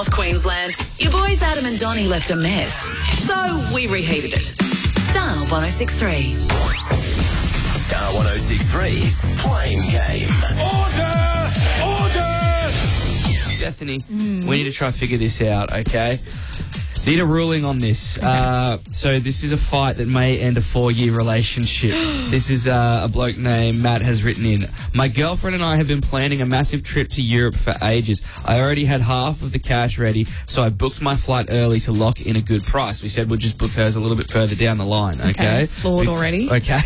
North Queensland. Your boys Adam and Donnie left a mess, so we reheated it. Star 106.3. Star 106.3 Blame Game. Order! Stephanie, we need to try and figure this out, okay? Need a ruling on this. So this is a fight that may end a 4-year relationship. This is a bloke named Matt has written in. My girlfriend and I have been planning a massive trip to Europe for ages. I already had half of the cash ready, so I booked my flight early to lock in a good price. We said we'll just book hers a little bit further down the line, okay? Flawed already. Okay.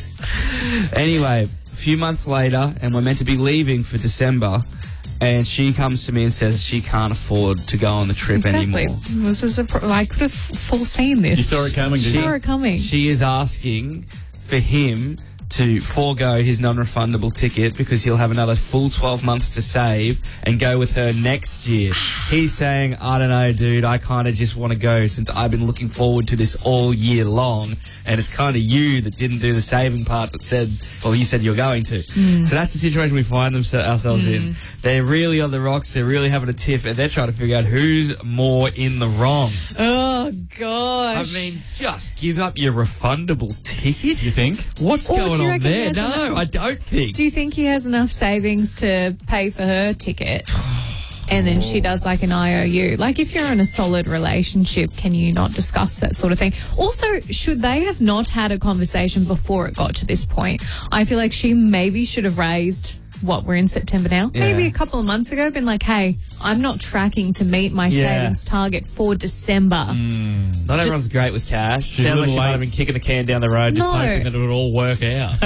Anyway, a few months later, and we're meant to be leaving for December, and she comes to me and says she can't afford to go on the trip anymore. This is I could have foreseen this. You saw it coming, did you? Saw it coming. She is asking for him to forego his non-refundable ticket because he'll have another full 12 months to save and go with her next year. He's saying, I don't know, dude, I kind of just want to go since I've been looking forward to this all year long, and it's kind of you that didn't do the saving part that said, well, you said you're going to. So that's the situation we find ourselves in. They're really on the rocks, they're really having a tiff, and they're trying to figure out who's more in the wrong. Oh, gosh. I mean, just give up your refundable ticket, you think? What's Or do going you on reckon he there? has No, enough? I don't think. Do you think he has enough savings to pay for her ticket? And then she does like an IOU. Like, if you're in a solid relationship, can you not discuss that sort of thing? Also, should they have not had a conversation before it got to this point? I feel like she maybe should have raised, we're in September now? Yeah. Maybe a couple of months ago, been like, hey, I'm not tracking to meet my savings target for December. Not everyone's great with cash. Sounds like she might have been kicking the can down the road just hoping that it would all work out.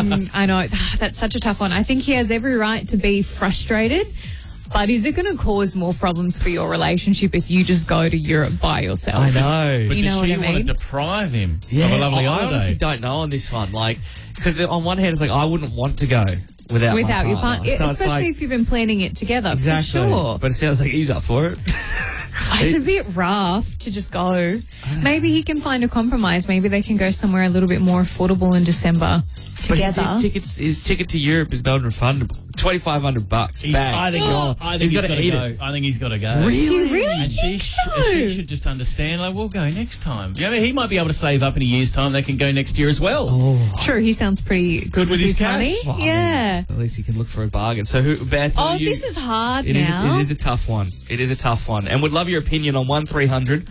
I know. That's such a tough one. I think he has every right to be frustrated. But is it going to cause more problems for your relationship if you just go to Europe by yourself? I know. But You know does what she I want mean? to deprive him of Yeah, a lovely I honestly holiday? don't know on this one. Like, because on one hand, it's like, I wouldn't want to go without Your my partner. So it's Especially like, if you've been planning it together. exactly. For sure. But it sounds like he's up for it. It's a bit rough to just go. Maybe he can find a compromise. Maybe they can go somewhere a little bit more affordable in December But together. his ticket to Europe is non-refundable. $2,500. I think he's got to go. I think he's got to go. Really? Do you really And think she should just understand, like, we'll go next time. You know, he might be able to save up in a year's time. They can go next year as well. True, he sounds pretty good with his cash. money. Well, I mean, Yeah. at least he can look for a bargain. So, Beth? Oh, you, this is hard It is, now. it is a tough one. It is a tough one. And would love your opinion on 1300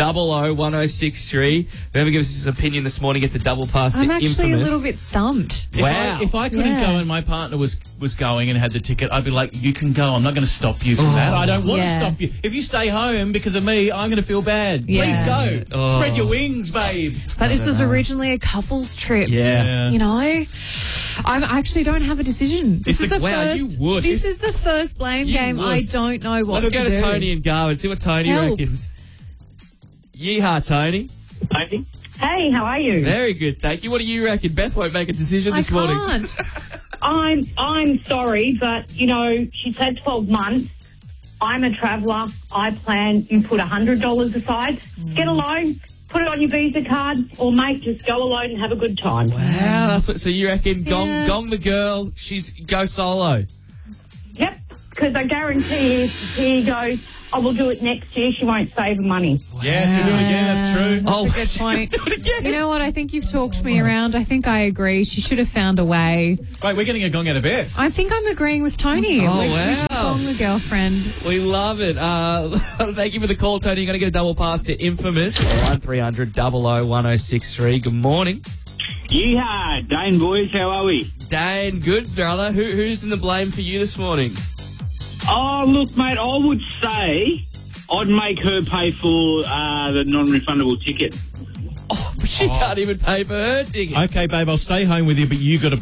001063. Whoever gives us his opinion this morning gets a double pass to I'm actually Infamous. a little bit stumped. Wow. If I couldn't Yeah. go and my partner was going and had the ticket, I'd be like, you can go. I'm not going to stop you from that. I don't want to Yeah. stop you. If you stay home because of me, I'm going to feel bad. Yeah. Please go. Oh. Spread your wings, babe. But this was originally a couple's trip. Yeah. You know, I actually don't have a decision. This is the wow, first. you would. This is the first blame You game. would. I don't know what Let's to go do. to Tony and Garwood. See what Tony Help. reckons. Yeehaw, Tony. Hey, how are you? Very good, thank you. What do you reckon? Beth won't make a decision I this morning. can't. I'm sorry, but you know, she's had 12 months. I'm a traveller. I plan. You put $100 aside. Get a loan. Put it on your Visa card, or mate, just go alone and have a good time. Wow, that's what, so you reckon Yeah. gong the girl, she's go solo. Yep, because I guarantee if he goes, I will do it next year, she won't save money. Yeah, if you do it again, that's true. Oh, That's a good point. do it again. You know what? I think you've talked me around. I think I agree. She should have found a way. Wait, we're getting a gong out of Beth. I think I'm agreeing with Tony. Oh, We should wow. gong the girlfriend. We love it. Thank you for the call, Tony. You're going to get a double pass to Infamous. 1300 001063. Good morning. Yeehaw, Dane boys, how are we? Dan, good, brother. Who's in the blame for you this morning? Oh, look, mate, I would say I'd make her pay for the non-refundable ticket. She can't even pay for her ticket. Okay, babe, I'll stay home with you, but you got to